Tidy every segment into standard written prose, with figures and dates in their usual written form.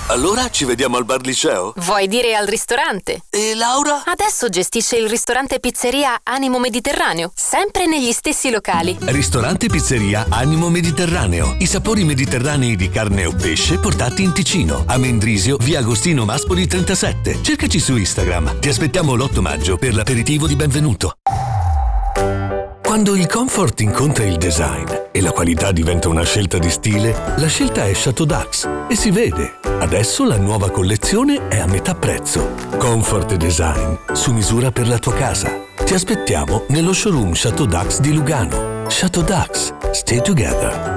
Allora ci vediamo al bar liceo? Vuoi dire al ristorante? E Laura? Adesso gestisce il ristorante pizzeria Animo Mediterraneo, sempre negli stessi locali. Ristorante pizzeria Animo Mediterraneo. I sapori mediterranei di carne o pesce portati in Ticino. A Mendrisio, via Agostino Maspoli 37. Cercaci su Instagram. Ti aspettiamo l'8 maggio per l'aperitivo di benvenuto. Quando il comfort incontra il design e la qualità diventa una scelta di stile, la scelta è Chateau Dax e si vede. Adesso la nuova collezione è a metà prezzo. Comfort e design su misura per la tua casa. Ti aspettiamo nello showroom Chateau Dax di Lugano. Chateau Dax. Stay together.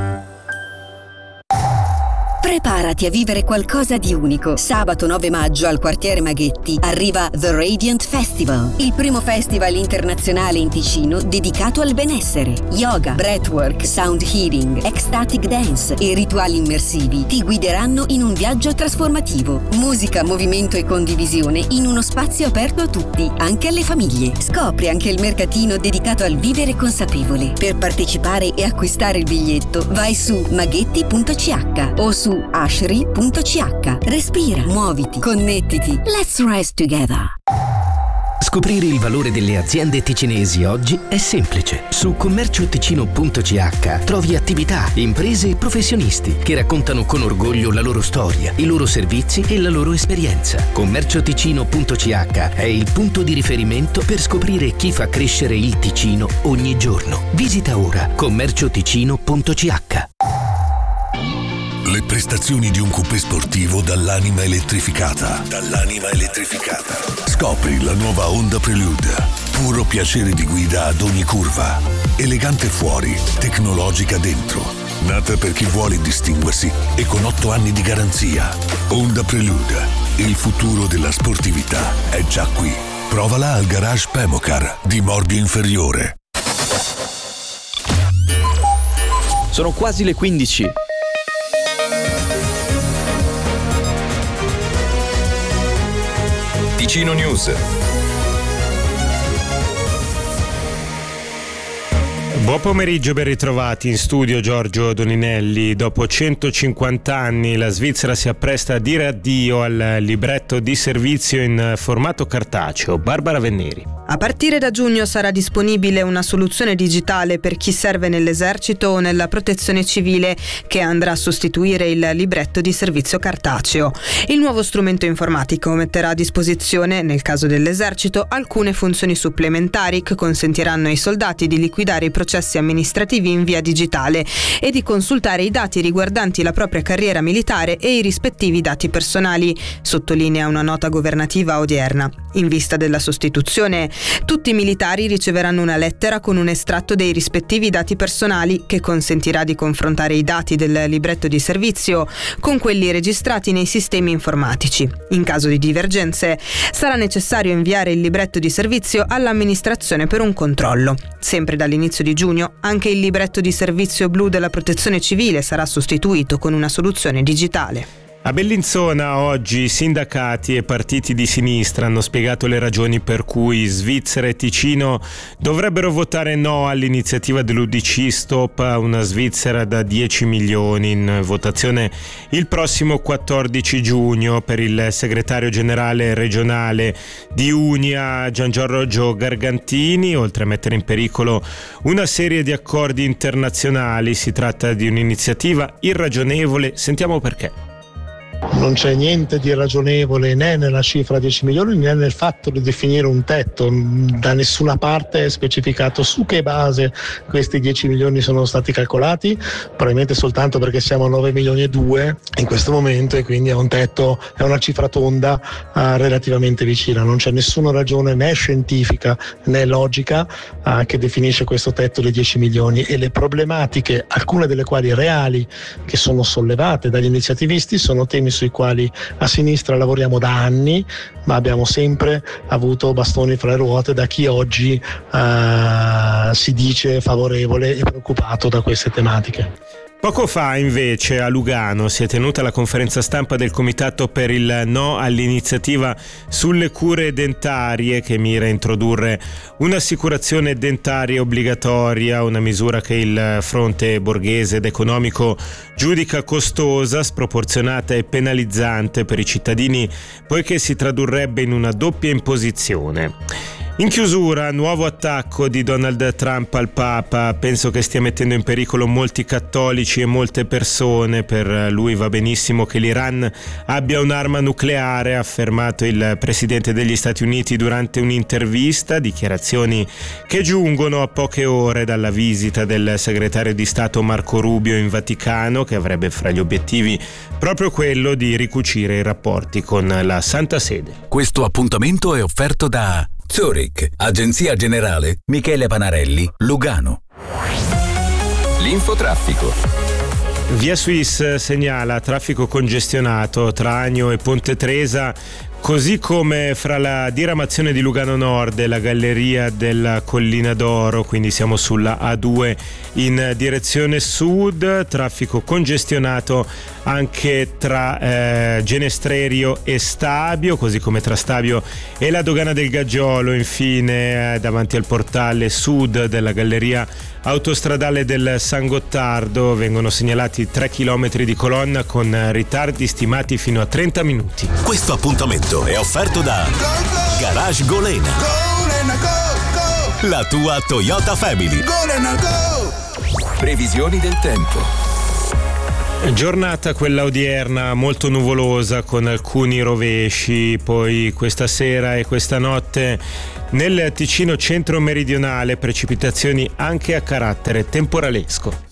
Preparati a vivere qualcosa di unico. Sabato 9 maggio al quartiere Maghetti arriva The Radiant Festival, il primo festival internazionale in Ticino dedicato al benessere. Yoga, breathwork, sound healing, ecstatic dance e rituali immersivi ti guideranno in un viaggio trasformativo. Musica, movimento e condivisione in uno spazio aperto a tutti, anche alle famiglie. Scopri anche il mercatino dedicato al vivere consapevole. Per partecipare e acquistare il biglietto vai su maghetti.ch o su ashri.ch. Respira, muoviti, connettiti. Let's rise together. Scoprire il valore delle aziende ticinesi oggi è semplice. Su commercioticino.ch trovi attività, imprese e professionisti che raccontano con orgoglio la loro storia, i loro servizi e la loro esperienza. Commercioticino.ch è il punto di riferimento per scoprire chi fa crescere il Ticino ogni giorno. Visita ora commercioticino.ch. Le prestazioni di un coupé sportivo dall'anima elettrificata. Scopri la nuova Honda Prelude. Puro piacere di guida ad ogni curva. Elegante fuori, tecnologica dentro. Nata per chi vuole distinguersi e con 8 anni di garanzia. Honda Prelude. Il futuro della sportività è già qui. Provala al garage Pemocar di Morbio Inferiore. Sono quasi le 15. Ticino News. Buon pomeriggio, ben ritrovati in studio Giorgio Doninelli. Dopo 150 anni la Svizzera si appresta a dire addio al libretto di servizio in formato cartaceo. Barbara Venneri. A partire da giugno sarà disponibile una soluzione digitale per chi serve nell'esercito o nella protezione civile che andrà a sostituire il libretto di servizio cartaceo. Il nuovo strumento informatico metterà a disposizione, nel caso dell'esercito, alcune funzioni supplementari che consentiranno ai soldati di liquidare i processi amministrativi in via digitale e di consultare i dati riguardanti la propria carriera militare e i rispettivi dati personali, sottolinea una nota governativa odierna. In vista della sostituzione, tutti i militari riceveranno una lettera con un estratto dei rispettivi dati personali che consentirà di confrontare i dati del libretto di servizio con quelli registrati nei sistemi informatici. In caso di divergenze, sarà necessario inviare il libretto di servizio all'amministrazione per un controllo. Sempre dall'inizio di giugno, anche il libretto di servizio blu della protezione civile sarà sostituito con una soluzione digitale. A Bellinzona oggi sindacati e partiti di sinistra hanno spiegato le ragioni per cui Svizzera e Ticino dovrebbero votare no all'iniziativa dell'UDC Stop a una Svizzera da 10 milioni in votazione il prossimo 14 giugno per il segretario generale regionale di Unia Giangiorgio Gargantini. Oltre a mettere in pericolo una serie di accordi internazionali, si tratta di un'iniziativa irragionevole. Sentiamo perché. Non c'è niente di irragionevole né nella cifra 10 milioni né nel fatto di definire un tetto. Da nessuna parte è specificato su che base questi 10 milioni sono stati calcolati, probabilmente soltanto perché siamo a 9 milioni e 2 in questo momento e quindi è un tetto, è una cifra tonda relativamente vicina. Non c'è nessuna ragione né scientifica né logica che definisce questo tetto di 10 milioni e le problematiche, alcune delle quali reali, che sono sollevate dagli iniziativisti sono temi sui quali a sinistra lavoriamo da anni, ma abbiamo sempre avuto bastoni fra le ruote da chi oggi si dice favorevole e preoccupato da queste tematiche. Poco fa invece a Lugano si è tenuta la conferenza stampa del Comitato per il no all'iniziativa sulle cure dentarie, che mira a introdurre un'assicurazione dentaria obbligatoria, una misura che il fronte borghese ed economico giudica costosa, sproporzionata e penalizzante per i cittadini, poiché si tradurrebbe in una doppia imposizione. In chiusura, nuovo attacco di Donald Trump al Papa. Penso che stia mettendo in pericolo molti cattolici e molte persone. Per lui va benissimo che l'Iran abbia un'arma nucleare, ha affermato il presidente degli Stati Uniti durante un'intervista, dichiarazioni che giungono a poche ore dalla visita del segretario di Stato Marco Rubio in Vaticano, che avrebbe fra gli obiettivi proprio quello di ricucire i rapporti con la Santa Sede. Questo appuntamento è offerto da Zurich, Agenzia Generale Michele Panarelli, Lugano. L'infotraffico. Via Suisse segnala traffico congestionato tra Agno e Ponte Tresa, così come fra la diramazione di Lugano Nord e la galleria della Collina d'Oro, quindi siamo sulla A2 in direzione sud, traffico congestionato anche tra Genestrerio e Stabio, così come tra Stabio e la dogana del Gaggiolo, infine davanti al portale sud della galleria autostradale del San Gottardo vengono segnalati 3 km di colonna con ritardi stimati fino a 30 minuti. Questo appuntamento è offerto da Garage Golena. La tua Toyota Family. Previsioni del tempo. Giornata quella odierna molto nuvolosa con alcuni rovesci, poi questa sera e questa notte nel Ticino centro-meridionale precipitazioni anche a carattere temporalesco.